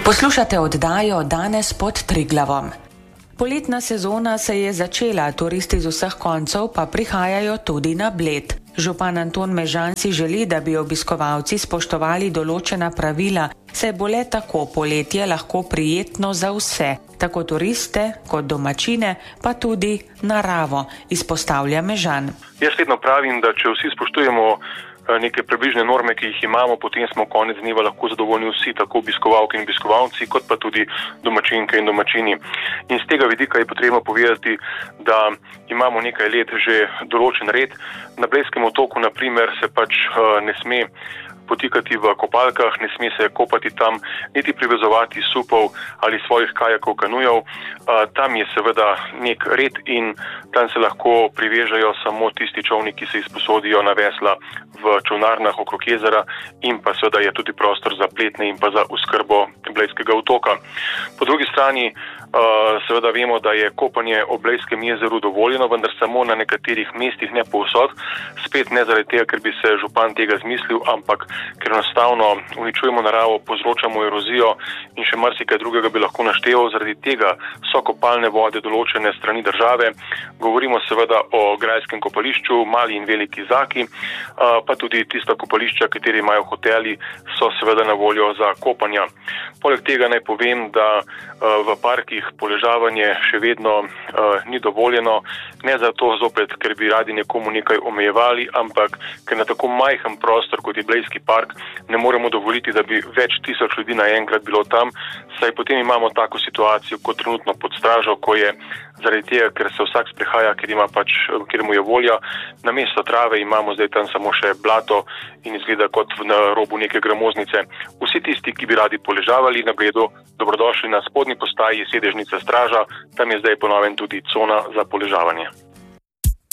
Poslušate oddajo Danes pod Triglavom. Poletna sezona se je začela, turisti z vseh koncev pa prihajajo tudi na Bled. Župan Anton Mežan si želi, da bi obiskovalci spoštovali določena pravila, saj bo le tako poletje lahko prijetno za vse, tako turiste kot domačine, pa tudi naravo, izpostavlja Mežan. Jaz vedno pravim, da če vsi spoštujemo neke približne norme, ki jih imamo, potem smo konec dneva lahko zadovoljni vsi, tako obiskovalke in obiskovalci, kot pa tudi domačinke in domačini. In z tega vidika je potrebno povedati, da imamo nekaj let že določen red. Na Bledskem otoku, na primer, se pač ne sme potikati v kopalkah, ne sme se kopati tam, niti privezovati supov ali svojih kajakov, kanujev. Tam je seveda nek red in tam se lahko privežajo samo tisti čolni, ki se izposodijo na vesla v čolnarnah okrog jezera, in pa seveda je tudi prostor za pletne in pa za oskrbo Bledskega otoka. Po drugi strani seveda vemo, da je kopanje ob Bledskem jezeru dovoljeno, vendar samo na nekaterih mestih, ne povsod. Spet ne zaradi tega, ker bi se župan tega zmislil, ampak ker enostavno uničujemo naravo, povzročamo erozijo in še marsikaj drugega bi lahko našteval. Zaradi tega so kopalne vode določene strani države. Govorimo seveda o grajskem kopališču, Mali in Veliki Zaki, pa tudi tista kopališča, kateri imajo hoteli, so seveda na voljo za kopanja. Poleg tega naj povem, da v parkih poležavanje še vedno ni dovoljeno, ne zato zopet, ker bi radi nekomu nekaj omejevali, ampak ker na tako majhen prostor, kot je Blejski park, ne moremo dovoliti, da bi več tisoč ljudi naenkrat bilo tam, saj potem imamo tako situacijo kot trenutno pod stražo, ko je zaradi tega, ker se vsak sprehaja, ker mu je volja, namesto trave imamo zdaj tam samo še blato in izgleda kot na robu neke gramoznice. Vsi tisti, ki bi radi poležavali na Bledu, dobrodošli na spodnji postaji sedežnica straža, tam je zdaj po novem tudi cona za poležavanje.